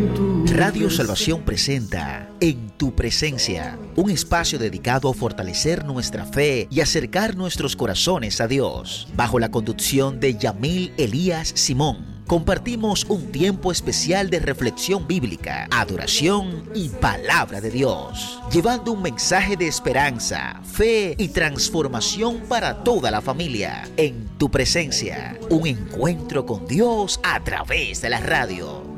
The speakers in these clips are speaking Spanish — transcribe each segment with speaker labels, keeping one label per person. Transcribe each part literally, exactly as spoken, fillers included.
Speaker 1: Radio Salvación presenta En tu presencia, un espacio dedicado a fortalecer nuestra fe y acercar nuestros corazones a Dios. Bajo la conducción de Yamil Elías Simón, compartimos un tiempo especial de reflexión bíblica, adoración y palabra de Dios, llevando un mensaje de esperanza, fe y transformación para toda la familia. En tu presencia, un encuentro con Dios a través de la radio.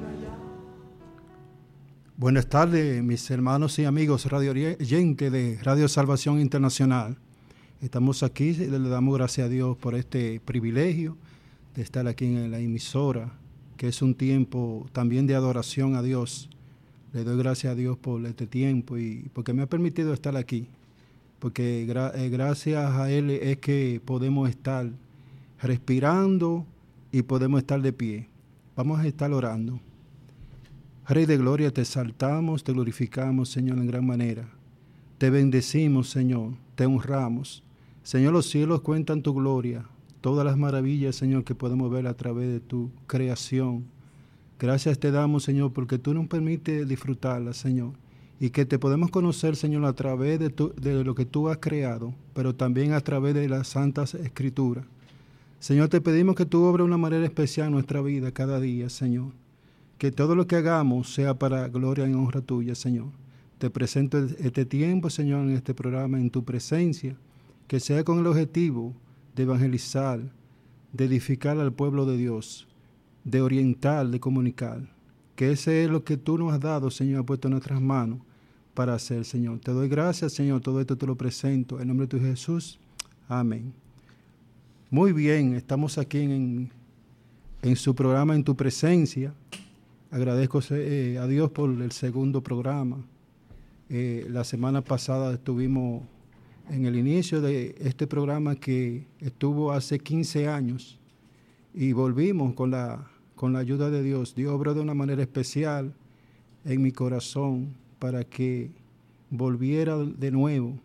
Speaker 2: Buenas tardes, mis hermanos y amigos radio oyentes de Radio Salvación Internacional. Estamos aquí y le damos gracias a Dios por este privilegio de estar aquí en la emisora, que es un tiempo también de adoración a Dios. Le doy gracias a Dios por este tiempo y porque me ha permitido estar aquí, porque gra- eh, gracias a Él es que podemos estar respirando y podemos estar de pie. Vamos a estar orando. Rey de gloria, te exaltamos, te glorificamos, Señor, en gran manera. Te bendecimos, Señor, te honramos. Señor, los cielos cuentan tu gloria, todas las maravillas, Señor, que podemos ver a través de tu creación. Gracias te damos, Señor, porque tú nos permites disfrutarla, Señor, y que te podemos conocer, Señor, a través de, tu, de lo que tú has creado, pero también a través de las santas escrituras. Señor, te pedimos que tú obres de una manera especial en nuestra vida cada día, Señor. Que todo lo que hagamos sea para gloria y honra tuya, Señor. Te presento este tiempo, Señor, en este programa, en tu presencia, que sea con el objetivo de evangelizar, de edificar al pueblo de Dios, de orientar, de comunicar. Que ese es lo que tú nos has dado, Señor, has puesto en nuestras manos para hacer, Señor. Te doy gracias, Señor, todo esto te lo presento. En nombre de tu Jesús, amén. Muy bien, estamos aquí en, en su programa, en tu presencia. Agradezco eh, a Dios por el segundo programa. Eh, la semana pasada estuvimos en el inicio de este programa que estuvo hace quince años y volvimos con la, con la ayuda de Dios. Dios obró de una manera especial en mi corazón para que volviera de nuevo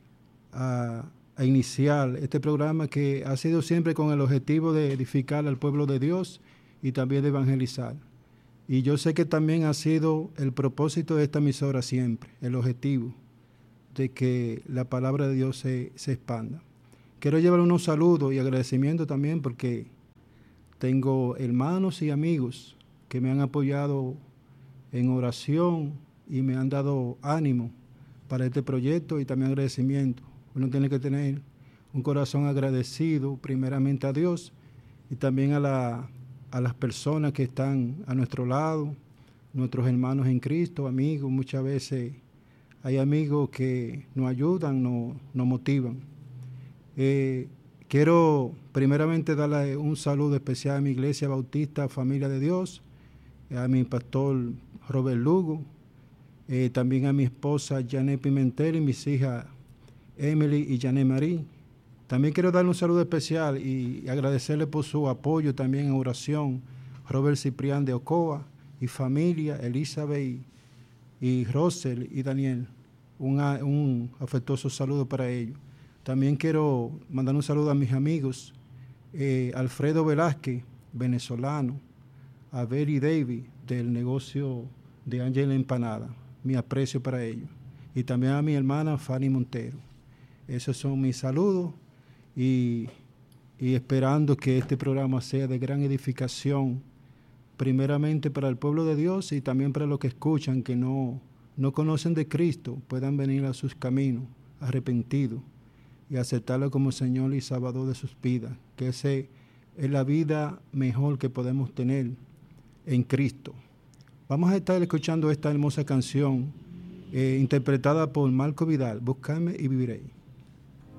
Speaker 2: a, a iniciar este programa que ha sido siempre con el objetivo de edificar al pueblo de Dios y también de evangelizar. Y yo sé que también ha sido el propósito de esta emisora siempre, el objetivo de que la palabra de Dios se, se expanda. Quiero llevar unos saludos y agradecimientos también porque tengo hermanos y amigos que me han apoyado en oración y me han dado ánimo para este proyecto y también agradecimiento. Uno tiene que tener un corazón agradecido primeramente a Dios y también a la a las personas que están a nuestro lado, nuestros hermanos en Cristo, amigos. Muchas veces hay amigos que nos ayudan, nos, nos motivan. Eh, quiero primeramente darle un saludo especial a mi iglesia bautista, Familia de Dios, a mi pastor Robert Lugo, eh, también a mi esposa Janet Pimentel y mis hijas Emily y Janet Marie. También quiero darle un saludo especial y agradecerle por su apoyo también en oración, Robert Ciprián de Ocoa y familia, Elizabeth y, y Rosel y Daniel. Un, un afectuoso saludo para ellos. También quiero mandar un saludo a mis amigos, eh, Alfredo Velázquez, venezolano, a Berry David, del negocio de Ángel Empanada. Mi aprecio para ellos. Y también a mi hermana Fanny Montero. Esos son mis saludos. Y, y esperando que este programa sea de gran edificación, primeramente para el pueblo de Dios y también para los que escuchan, que no, no conocen de Cristo, puedan venir a sus caminos arrepentidos y aceptarlo como Señor y Salvador de sus vidas, que esa es la vida mejor que podemos tener en Cristo. Vamos a estar escuchando esta hermosa canción eh, interpretada por Marco Vidal, Búscame y viviré.